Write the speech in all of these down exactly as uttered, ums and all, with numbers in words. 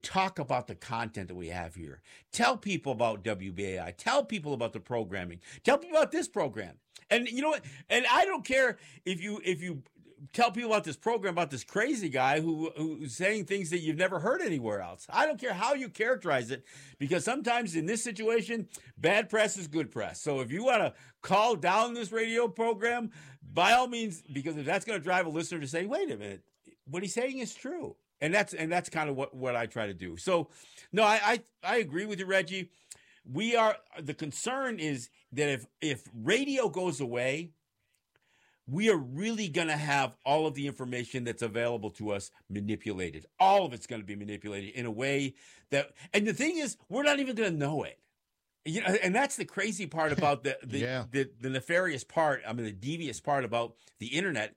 talk about the content that we have here. Tell people about W B A I. Tell people about the programming. Tell people about this program. And you know what? And I don't care if you if you tell people about this program about this crazy guy who who's saying things that you've never heard anywhere else. I don't care how you characterize it, because sometimes in this situation, bad press is good press. So if you want to call down this radio program, by all means, because if that's going to drive a listener to say, wait a minute, what he's saying is true. And that's and that's kind of what, what I try to do. So, no, I, I I agree with you, Reggie. We are the concern is that if if radio goes away, we are really going to have all of the information that's available to us manipulated. All of it's going to be manipulated in a way that, and the thing is, we're not even going to know it. You know, and that's the crazy part about the the, yeah. the the nefarious part. I mean, the devious part about the internet.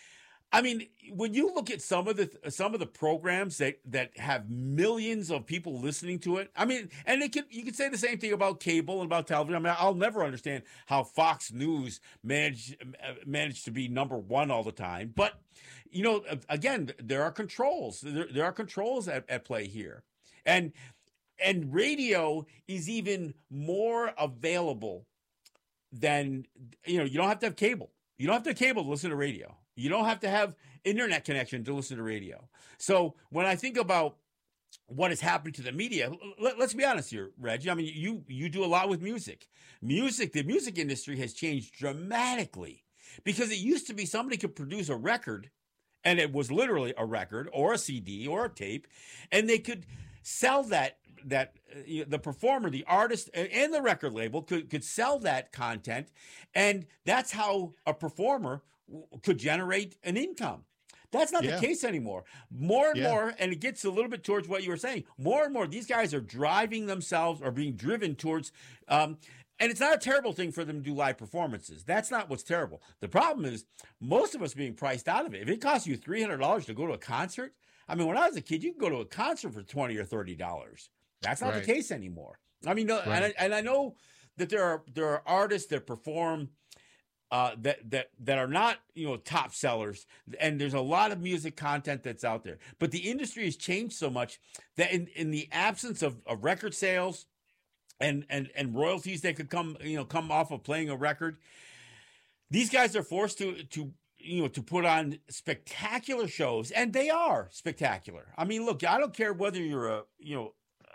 I mean, when you look at some of the some of the programs that, that have millions of people listening to it, I mean, and it could you could say the same thing about cable and about television. I mean, I'll never understand how Fox News managed managed to be number one all the time. But you know, again, there are controls. There, there are controls at, at play here, and and radio is even more available than you know. You don't have to have cable. You don't have to have cable to listen to radio. You don't have to have internet connection to listen to radio. So when I think about what has happened to the media, let, let's be honest here, Reggie. I mean, you you do a lot with music. Music, the music industry has changed dramatically, because it used to be somebody could produce a record, and it was literally a record or a C D or a tape, and they could sell that that uh, the performer, the artist, and the record label could could sell that content, and that's how a performer could generate an income. That's not yeah. the case anymore. More and yeah. more, and it gets a little bit towards what you were saying, more and more, these guys are driving themselves or being driven towards, um, and it's not a terrible thing for them to do live performances. That's not what's terrible. The problem is most of us being priced out of it. If it costs you three hundred dollars to go to a concert, I mean, when I was a kid, you could go to a concert for twenty dollars or thirty dollars. That's not right. the case anymore. I mean, right. and, I, and I know that there are there are artists that perform Uh, that that that are not you know top sellers, and there's a lot of music content that's out there. But the industry has changed so much that in, in the absence of, of record sales and and and royalties that could come you know come off of playing a record, these guys are forced to to you know to put on spectacular shows, and they are spectacular. I mean, look, I don't care whether you're a you know.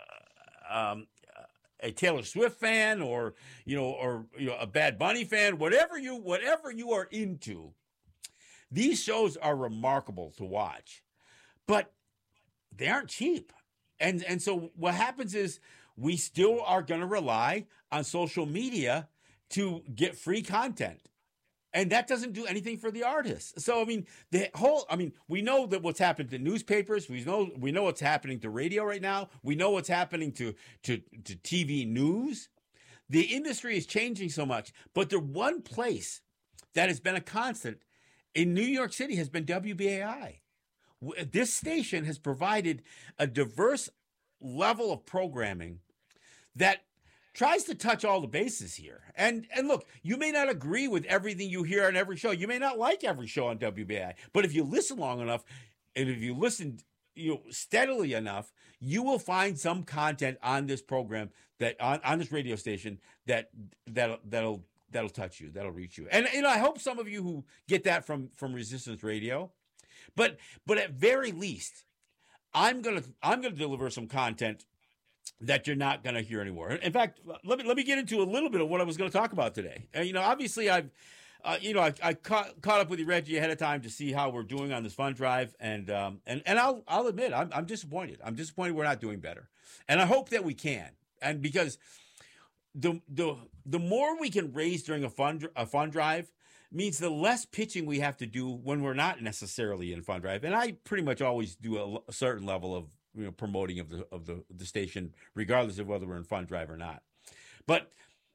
Uh, um, a Taylor Swift fan or, you know, or, you know, a Bad Bunny fan, whatever you, whatever you are into, these shows are remarkable to watch, but they aren't cheap. And, and so what happens is we still are going to rely on social media to get free content. And that doesn't do anything for the artists. So, I mean, the whole, I mean, we know that what's happened to newspapers. We know, we know what's happening to radio right now. We know what's happening to, to, to T V news. The industry is changing so much, but the one place that has been a constant in New York City has been W B A I. This station has provided a diverse level of programming that tries to touch all the bases here. And and look, you may not agree with everything you hear on every show. You may not like every show on W B A I. But if you listen long enough, and if you listen you know, steadily enough, you will find some content on this program that on, on this radio station that that'll that'll that'll touch you, that'll reach you. And you know, I hope some of you who get that from from Resistance Radio. But but at very least, I'm gonna I'm gonna deliver some content that you're not going to hear anymore. In fact, let me let me get into a little bit of what I was going to talk about today. And, you know, obviously, I've, uh, you know, I, I caught, caught up with you, Reggie, ahead of time to see how we're doing on this fund drive, and um, and and I'll I'll admit I'm I'm disappointed. I'm disappointed we're not doing better, and I hope that we can. And because the the the more we can raise during a fund a fund drive means the less pitching we have to do when we're not necessarily in fund drive. And I pretty much always do a, a certain level of you know, promoting of the of the, the station, regardless of whether we're in fund drive or not. But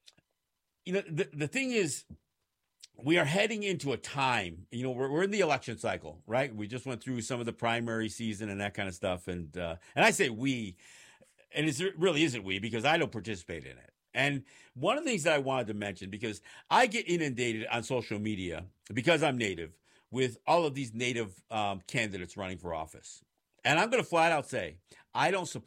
you know, the the thing is, we are heading into a time. You know, we're we're in the election cycle, right? We just went through some of the primary season and that kind of stuff, and uh, and I say we, and it's, it really isn't we because I don't participate in it. And one of the things that I wanted to mention, because I get inundated on social media because I'm native with all of these native um, candidates running for office. And I'm going to flat out say, I don't support